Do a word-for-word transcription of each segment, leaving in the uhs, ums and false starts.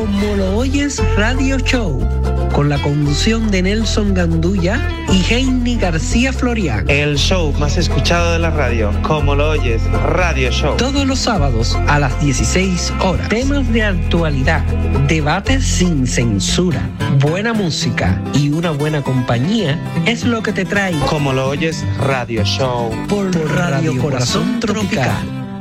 Como lo oyes Radio Show, con la conducción de Nelson Gandulla y Heini García Florián. El show más escuchado de la radio, Como lo oyes Radio Show. Todos los sábados a las dieciséis horas. Temas de actualidad, debates sin censura, buena música y una buena compañía es lo que te trae Como lo oyes Radio Show. Por, por Radio Corazón Tropical.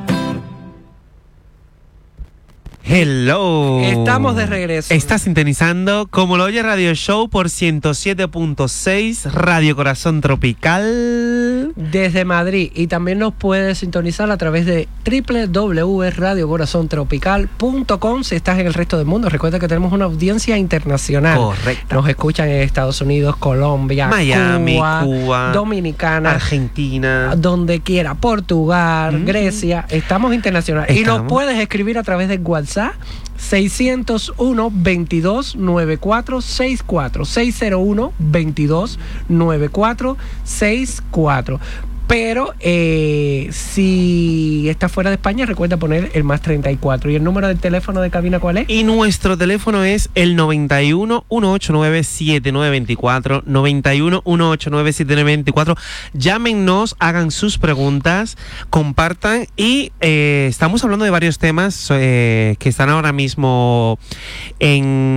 Hello. Estamos de regreso. Está sintonizando Como lo oye Radio Show por ciento siete punto seis Radio Corazón Tropical desde Madrid, y también nos puedes sintonizar a través de doble u doble u doble u punto radio corazón tropical punto com si estás en el resto del mundo. Recuerda que tenemos una audiencia internacional. Correcto. Nos escuchan en Estados Unidos, Colombia, Miami, Cuba, Cuba, Dominicana, Argentina, donde quiera, Portugal, mm. Grecia. Estamos internacionales. Estamos. Y nos puedes escribir a través de WhatsApp seiscientos uno, veintidós, noventa y cuatro sesenta y cuatro, seiscientos uno, veintidós, noventa y cuatro sesenta y cuatro. Pero eh, si estás fuera de España, recuerda poner el más treinta y cuatro. ¿Y el número del teléfono de cabina cuál es? Y nuestro teléfono es el noventa y uno, ciento ochenta y nueve, setenta y nueve veinticuatro, noventa y uno, ciento ochenta y nueve, setenta y nueve veinticuatro. Llámenos, hagan sus preguntas, compartan y eh, estamos hablando de varios temas eh, que están ahora mismo en